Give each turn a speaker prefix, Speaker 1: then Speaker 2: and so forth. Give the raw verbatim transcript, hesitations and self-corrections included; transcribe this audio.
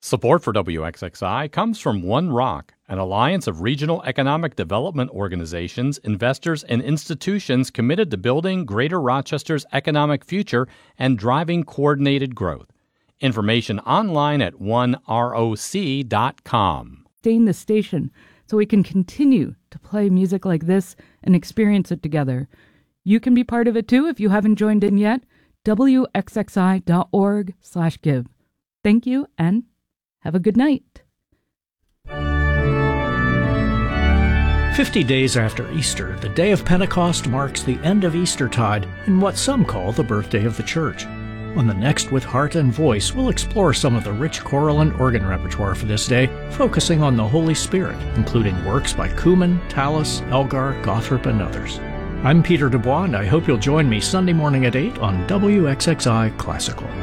Speaker 1: Support for W X X I comes from One Rock, an alliance of regional economic development organizations, investors, and institutions committed to building Greater Rochester's economic future and driving coordinated growth. Information online at one roc dot com.
Speaker 2: Stay in the station so we can continue to play music like this and experience it together. You can be part of it too if you haven't joined in yet. W X X I dot org slash give. Thank you and have a good night.
Speaker 3: Fifty days after Easter, the day of Pentecost marks the end of Eastertide in what some call the birthday of the Church. On the next With Heart and Voice, we'll explore some of the rich choral and organ repertoire for this day, focusing on the Holy Spirit, including works by Kuhlman, Tallis, Elgar, Gothrop, and others. I'm Peter Dubois, and I hope you'll join me Sunday morning at eight on W X X I Classical.